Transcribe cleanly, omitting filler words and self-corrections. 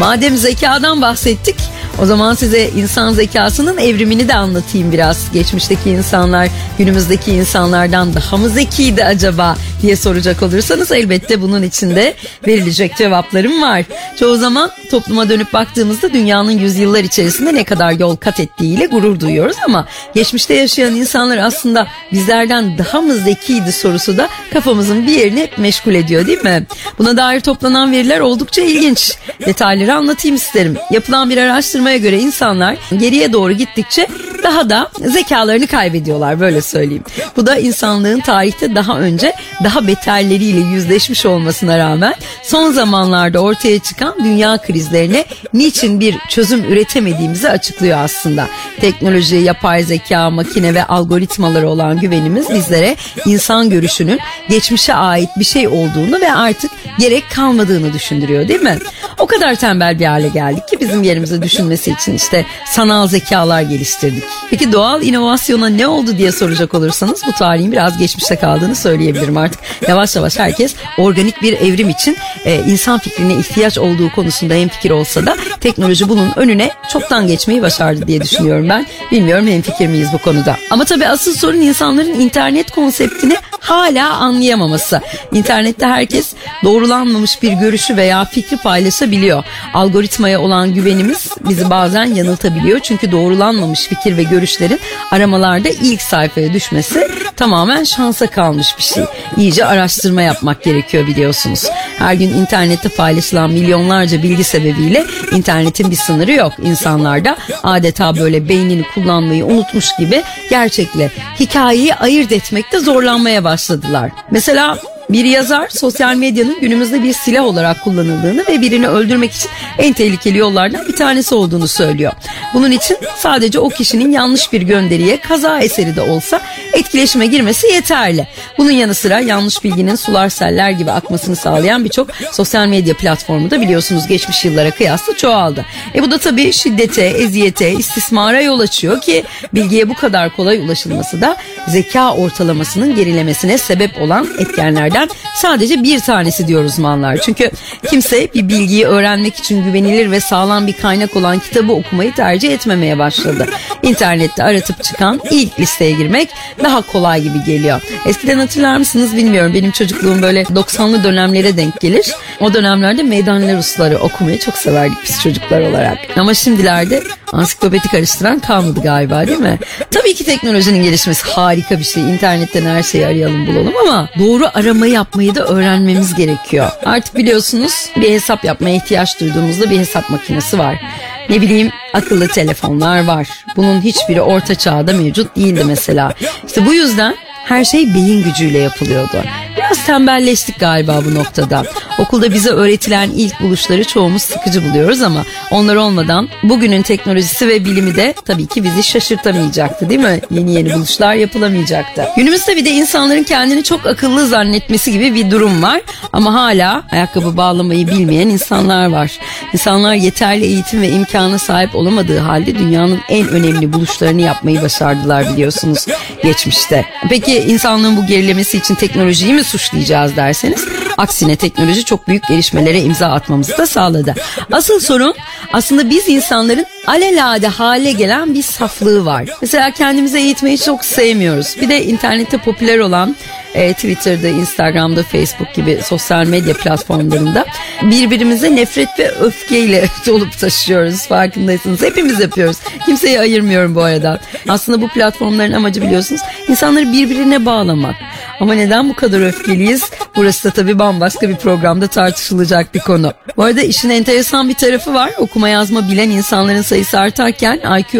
Madem zekadan bahsettik, o zaman size insan zekasının evrimini de anlatayım biraz. Geçmişteki insanlar günümüzdeki insanlardan daha mı zekiydi acaba diye soracak olursanız elbette bunun içinde verilecek cevaplarım var. Çoğu zaman topluma dönüp baktığımızda dünyanın yüzyıllar içerisinde ne kadar yol kat ettiğiyle gurur duyuyoruz ama geçmişte yaşayan insanlar aslında bizlerden daha mı zekiydi sorusu da kafamızın bir yerini hep meşgul ediyor, değil mi? Buna dair toplanan veriler oldukça ilginç. Detayları anlatayım isterim. Yapılan bir araştırmaya göre insanlar geriye doğru gittikçe daha da zekalarını kaybediyorlar, böyle söyleyeyim. Bu da insanlığın tarihte daha önce daha beterleriyle yüzleşmiş olmasına rağmen son zamanlarda ortaya çıkan dünya krizlerine niçin bir çözüm üretemediğimizi açıklıyor aslında. Teknoloji, yapay zeka, makine ve algoritmalara olan güvenimiz bizlere insan görüşünün geçmişe ait bir şey olduğunu ve artık gerek kalmadığını düşündürüyor, değil mi? O kadar tembel bir hale geldik ki bizim yerimize düşünmesi için işte sanal zekalar geliştirdik. Peki doğal inovasyona ne oldu diye soracak olursanız bu tarihin biraz geçmişte kaldığını söyleyebilirim artık. Yavaş yavaş herkes organik bir evrim için insan fikrine ihtiyaç olduğu konusunda hemfikir olsa da teknoloji bunun önüne çoktan geçmeyi başardı diye düşünüyorum ben. Bilmiyorum hemfikir miyiz bu konuda. Ama tabii asıl sorun insanların internet konseptini hala anlayamaması. İnternette herkes doğrulanmamış bir görüşü veya fikri paylaşabiliyor. Algoritmaya olan güvenimiz bizi bazen yanıltabiliyor. Çünkü doğrulanmamış fikir ve görüşlerin aramalarda ilk sayfaya düşmesi tamamen şansa kalmış bir şey. İyice araştırma yapmak gerekiyor, biliyorsunuz. Her gün internette paylaşılan milyonlarca bilgi sebebiyle internetin bir sınırı yok. İnsanlar da adeta böyle beynini kullanmayı unutmuş gibi gerçekle hikayeyi ayırt etmekte zorlanmaya başladılar. Mesela bir yazar sosyal medyanın günümüzde bir silah olarak kullanıldığını ve birini öldürmek için en tehlikeli yollardan bir tanesi olduğunu söylüyor. Bunun için sadece o kişinin yanlış bir gönderiye kaza eseri de olsa etkileşime girmesi yeterli. Bunun yanı sıra yanlış bilginin sular seller gibi akmasını sağlayan birçok sosyal medya platformu da biliyorsunuz geçmiş yıllara kıyasla çoğaldı. Bu da tabii şiddete, eziyete, istismara yol açıyor ki bilgiye bu kadar kolay ulaşılması da zeka ortalamasının gerilemesine sebep olan etkenlerden sadece bir tanesi diyor uzmanlar. Çünkü kimse bir bilgiyi öğrenmek için güvenilir ve sağlam bir kaynak olan kitabı okumayı tercih etmemeye başladı. İnternette aratıp çıkan ilk listeye girmek daha kolay gibi geliyor. Eskiden hatırlar mısınız bilmiyorum, benim çocukluğum böyle 90'lı dönemlere denk gelir. O dönemlerde Meydanlar Rusları okumayı çok severdik biz çocuklar olarak. Ama şimdilerde ansiklopedi karıştıran kalmadı galiba, değil mi? Tabii ki teknolojinin gelişmesi harika bir şey. İnternetten her şeyi arayalım bulalım ama doğru aramayı yapmayı da öğrenmemiz gerekiyor. Artık biliyorsunuz bir hesap yapmaya ihtiyaç duyduğumuzda bir hesap makinesi var. Ne bileyim akıllı telefonlar var. Bunun hiçbiri orta çağda mevcut değildi mesela. İşte bu yüzden her şey beyin gücüyle yapılıyordu. Biraz tembelleştik galiba bu noktada. Okulda bize öğretilen ilk buluşları çoğumuz sıkıcı buluyoruz ama onlar olmadan bugünün teknolojisi ve bilimi de tabii ki bizi şaşırtamayacaktı, değil mi? Yeni buluşlar yapılamayacaktı. Günümüzde bir de insanların kendini çok akıllı zannetmesi gibi bir durum var. Ama hala ayakkabı bağlamayı bilmeyen insanlar var. İnsanlar yeterli eğitim ve imkana sahip olamadığı halde dünyanın en önemli buluşlarını yapmayı başardılar biliyorsunuz geçmişte. Peki insanlığın bu gerilemesi için teknolojiyi mi suçlayacağız derseniz, aksine teknoloji çok büyük gelişmelere imza atmamızı da sağladı. Asıl sorun aslında biz insanların alelade hale gelen bir saflığı var. Mesela kendimize eğitmeyi çok sevmiyoruz. Bir de internette popüler olan Twitter'da, Instagram'da, Facebook gibi sosyal medya platformlarında birbirimize nefret ve öfkeyle dolup taşıyoruz, farkındaysanız. Hepimiz yapıyoruz. Kimseyi ayırmıyorum bu arada. Aslında bu platformların amacı biliyorsunuz insanları birbirine bağlamak. Ama neden bu kadar öfkeliyiz? Burası da tabii bambaşka bir programda tartışılacak bir konu. Bu arada işin enteresan bir tarafı var. Okuma yazma bilen insanların sayısı artarken IQ